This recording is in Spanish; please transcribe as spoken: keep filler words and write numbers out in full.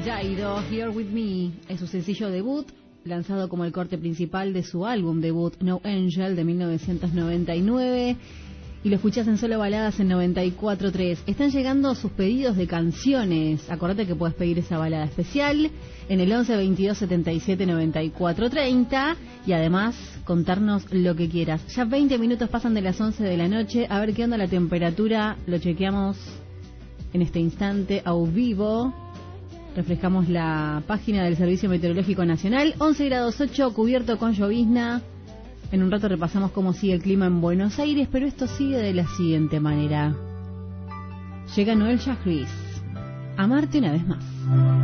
Jaido, Here With Me, es su sencillo debut, lanzado como el corte principal de su álbum debut No Angel de mil novecientos noventa y nueve, y lo escuchás en Solo Baladas en noventa y cuatro punto tres. Están llegando sus pedidos de canciones. Acordate que puedes pedir esa balada especial en el once veintidós setenta y siete noventa y cuatro treinta, y además contarnos lo que quieras. Ya veinte minutos pasan de las once de la noche. A ver qué onda la temperatura, lo chequeamos en este instante a vivo. Reflejamos la página del Servicio Meteorológico Nacional. once grados ocho, cubierto con llovizna. En un rato repasamos cómo sigue el clima en Buenos Aires, pero esto sigue de la siguiente manera. Llega Noel Chagris. Amarte una vez más.